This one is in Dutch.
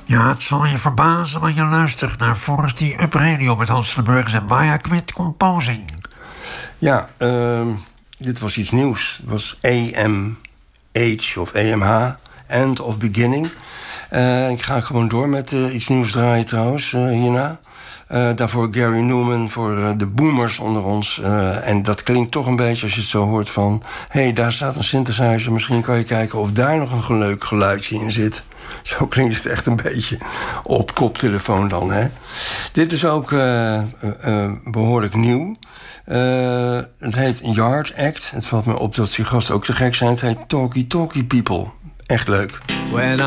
Ja, het zal je verbazen, maar je luistert naar Forest Up Radio met Hans van Burgers en Maya Quint Composing. Ja, dit was iets nieuws. Het was AMH of AMH, End of Beginning. Ik ga gewoon door met iets nieuws draaien trouwens, hierna. Daarvoor Gary Newman voor de boomers onder ons. En dat klinkt toch een beetje, als je het zo hoort, van... hé, daar staat een synthesizer, misschien kan je kijken of daar nog een leuk geluidje in zit. Zo klinkt het echt een beetje op koptelefoon dan, hè. Dit is ook behoorlijk nieuw. Het heet Yard Act. Het valt me op dat die gasten ook zo gek zijn. Het heet Talkie Talkie People. Echt leuk.